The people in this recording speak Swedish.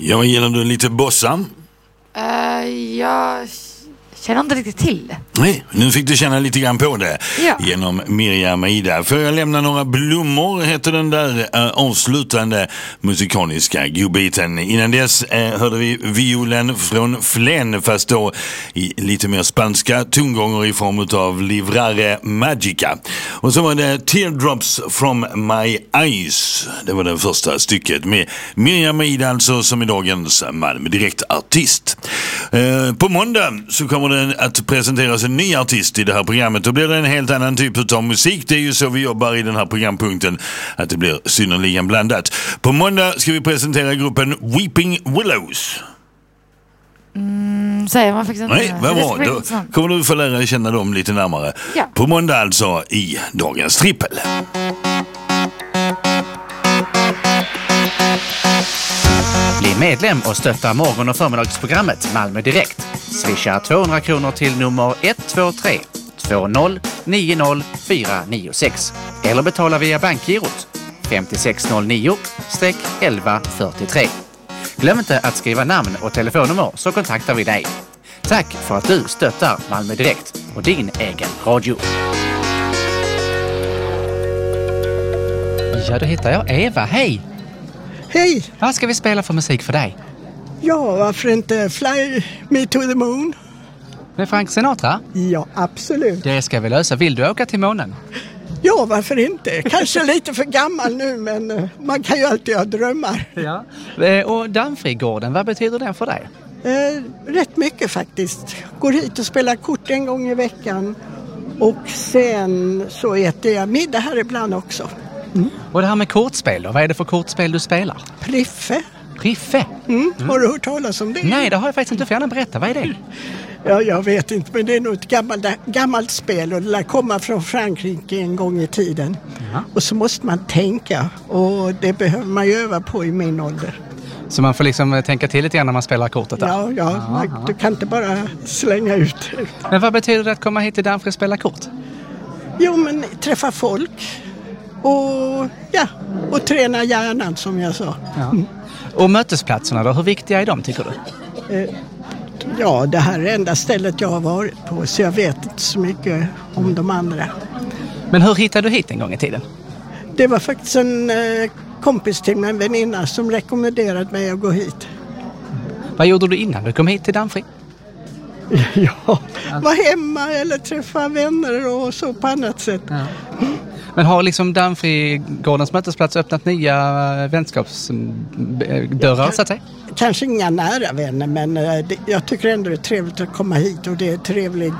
Ja, gillar du lite bossa? Jag känner inte riktigt till det. Nej, nu fick du känna lite grann på det. Ja. Genom Miriam Ida. Får jag lämna några blommor, heter den där avslutande musikaliska godbiten. Innan dess hörde vi violen från Flen, fast då i lite mer spanska tongångar i form av Livrare Magica. Och så var det Teardrops from My Eyes. Det var det första stycket med Miriam Ida, alltså, som är dagens Malmö Direkt-artist. På måndag så kommer det att presenteras en ny artist i det här programmet. Då blir det en helt annan typ av musik. Det är ju så vi jobbar i den här programpunkten, att det blir synnerligen blandat. På måndag ska vi presentera gruppen Weeping Willows. Säger man faktiskt inte. Nej, vad bra. Då kommer du få lära känna dem lite närmare. Ja. På måndag alltså i dagens trippel. Bli medlem och stötta morgon- och förmiddagsprogrammet Malmö Direkt. Swisha 200 kronor till nummer 123 20 90 496 eller betala via bankgirot 5609-1143. Glöm inte att skriva namn och telefonnummer, så kontaktar vi dig. Tack för att du stöttar Malmö Direkt och din egen radio. Ja, då hittar jag Eva. Hej! Hej! Vad ska vi spela för musik för dig? Ja, varför inte Fly Me to the Moon? Med Frank Sinatra? Ja, absolut. Det ska vi lösa. Vill du åka till månen? Ja, varför inte? Kanske lite för gammal nu, men man kan ju alltid ha drömmar. Ja. Och Dammfrigården, vad betyder den för dig? Rätt mycket faktiskt. Går hit och spelar kort en gång i veckan. Och sen så äter jag middag här ibland också. Och det här med kortspel då? Vad är det för kortspel du spelar? Priffe. Priffe? Har du hört talas om det? Nej, det har jag faktiskt inte. För gärna berätta. Vad är det? Ja, jag vet inte, men det är nog ett gammalt spel och det lär komma från Frankrike en gång i tiden. Ja. Och så måste man tänka, och det behöver man ju öva på i min ålder. Så man får liksom tänka till lite grann när man spelar kortet där? Ja. Du kan inte bara slänga ut det. Men vad betyder det att komma hit till Dammfri och spela kort? Jo, men träffa folk och träna hjärnan, som jag sa. Ja. Och mötesplatserna då, hur viktiga är de, tycker du? Ja, det här är det enda stället jag har varit på, så jag vet inte så mycket om de andra. Men hur hittade du hit en gång i tiden? Det var faktiskt en kompis till mig, en väninna, som rekommenderade mig att gå hit. Vad gjorde du innan du kom hit till Dammfri? Ja, var hemma eller träffa vänner och så på annat sätt. Ja. Men har liksom Dammfrigårdens mötesplats öppnat nya vänskapsdörrar, så att säga? Kanske inga nära vänner, men jag tycker ändå det är trevligt att komma hit, och det är trevligt